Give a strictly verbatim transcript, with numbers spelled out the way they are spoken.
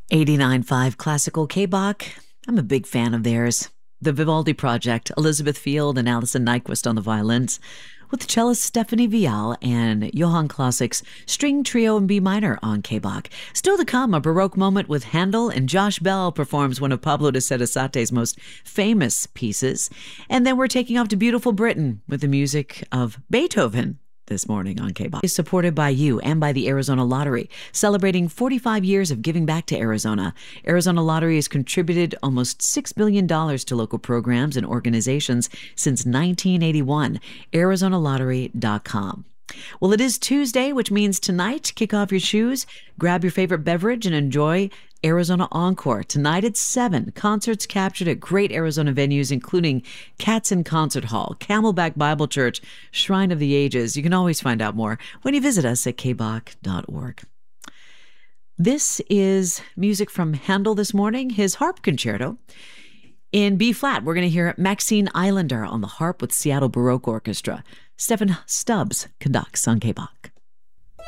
eighty-nine point five Classical K-Bach. I'm a big fan of theirs. The Vivaldi Project, Elizabeth Field and Alison Nyquist on the violins, with cellist Stephanie Vial and Johann Klassik's string trio in B minor on K-Bach. Still to come, a Baroque moment with Handel, and Josh Bell performs one of Pablo de Sarasate's most famous pieces. And then we're taking off to beautiful Britain with the music of Beethoven this morning on K-Bach. Is supported by you and by the Arizona Lottery, celebrating forty-five years of giving back to Arizona. Arizona Lottery has contributed almost six billion dollars to local programs and organizations since nineteen eighty-one. Arizona Lottery dot com. Well, it is Tuesday, which means tonight, kick off your shoes, grab your favorite beverage, and enjoy Arizona Encore. Tonight at seven, concerts captured at great Arizona venues, including Katzen Concert Hall, Camelback Bible Church, Shrine of the Ages. You can always find out more when you visit us at k bach dot org. This is music from Handel this morning, his harp concerto. In B-flat, we're going to hear Maxine Islander on the harp with Seattle Baroque Orchestra. Stephen Stubbs conducts on K-Bach.